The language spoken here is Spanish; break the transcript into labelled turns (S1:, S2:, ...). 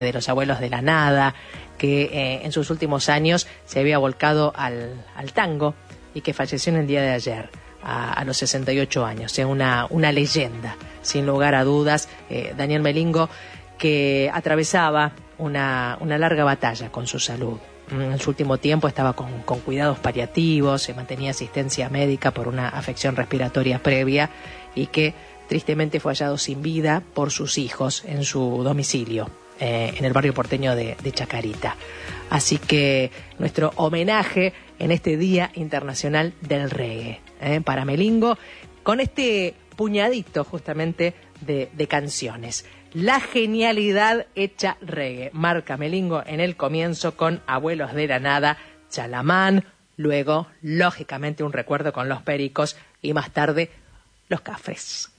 S1: de los Abuelos de la Nada, que en sus últimos años se había volcado al tango y que falleció en el día de ayer, a los 68 años. Una leyenda, sin lugar a dudas. Daniel Melingo, que atravesaba una larga batalla con su salud. En su último tiempo estaba con cuidados paliativos, se mantenía asistencia médica por una afección respiratoria previa y que tristemente fue hallado sin vida por sus hijos en su domicilio, en el barrio porteño de Chacarita. Así que nuestro homenaje en este Día Internacional del Reggae, para Melingo, con este puñadito justamente de canciones. La genialidad hecha reggae. Marca Melingo en el comienzo con Abuelos de la Nada, Chalamán, luego, lógicamente, un recuerdo con Los Pericos y más tarde, Los Cafres.